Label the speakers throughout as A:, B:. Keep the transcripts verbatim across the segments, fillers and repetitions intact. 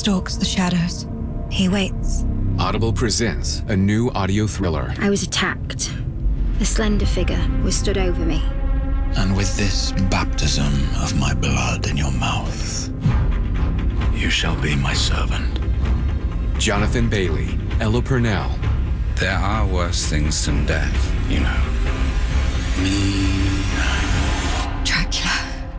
A: stalks the shadows.
B: He waits.
C: Audible presents a new audio thriller.
B: I was attacked. A slender figure was stood over me.
D: And with this baptism of my blood in your mouth, you shall be my servant.
C: Jonathan Bailey, Ella Purnell.
D: There are worse things than death, you know. Me.
A: Dracula.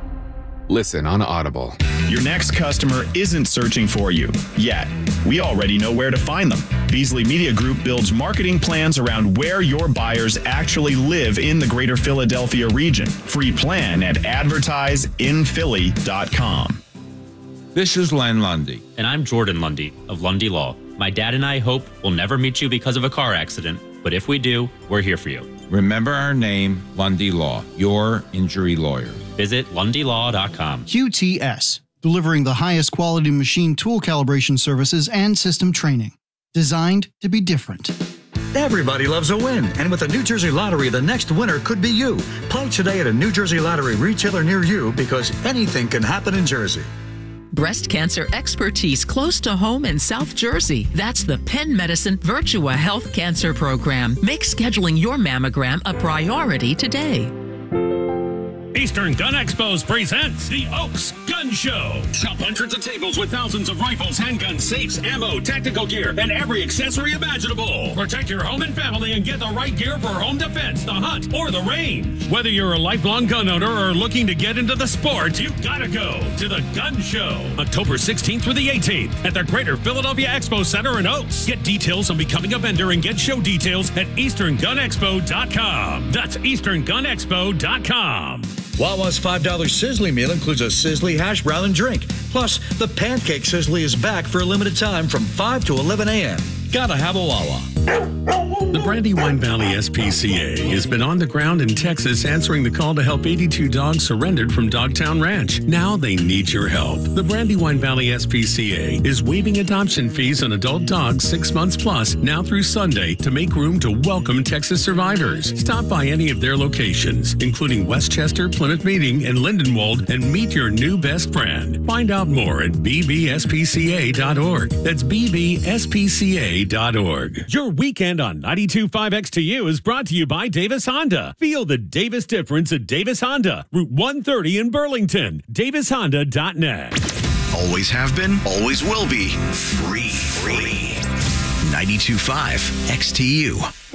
C: Listen on Audible.
E: Your next customer isn't searching for you yet. We already know where to find them. Beasley Media Group builds marketing plans around where your buyers actually live in the greater Philadelphia region. Free plan at advertise in philly dot com.
F: This is Len Lundy.
G: And I'm Jordan Lundy of Lundy Law. My dad and I hope we'll never meet you because of a car accident, but if we do, we're here for you.
F: Remember our name, Lundy Law, your injury lawyer.
G: Visit lundy law dot com.
H: Q T S, delivering the highest quality machine tool calibration services and system training. Designed to be different.
I: Everybody loves a win, and with the New Jersey Lottery, the next winner could be you. Play today at a New Jersey Lottery retailer near you because anything can happen in Jersey.
J: Breast cancer expertise close to home in South Jersey. That's the Penn Medicine Virtua Health Cancer Program. Make scheduling your mammogram a priority today.
K: Eastern Gun Expos presents the Oaks Gun Show. Shop hundreds of tables with thousands of rifles, handguns, safes, ammo, tactical gear, and every accessory imaginable. Protect your home and family and get the right gear for home defense, the hunt, or the range. Whether you're a lifelong gun owner or looking to get into the sport, you gotta go to the Gun Show. October sixteenth through the eighteenth at the Greater Philadelphia Expo Center in Oaks. Get details on becoming a vendor and get show details at eastern gun expo dot com. That's eastern gun expo dot com.
I: Wawa's five dollar Sizzly meal includes a Sizzly hash brown and drink. Plus, the Pancake Sizzly is back for a limited time from five to eleven a.m. Gotta have a Wawa.
K: The Brandywine Valley S P C A has been on the ground in Texas answering the call to help eighty-two dogs surrendered from Dogtown Ranch. Now they need your help. The Brandywine Valley S P C A is waiving adoption fees on adult dogs six months plus now through Sunday to make room to welcome Texas survivors. Stop by any of their locations, including Westchester, Plymouth Meeting, and Lindenwold, and meet your new best friend. Find out more at b b s p c a dot org. That's b b s p c a dot org. Your weekend on ninety-two point five X T U is brought to you by Davis Honda. Feel the Davis difference at Davis Honda, Route one thirty in Burlington. davis honda dot net.
L: Always have been, always will be. Free. Free. ninety-two point five X T U.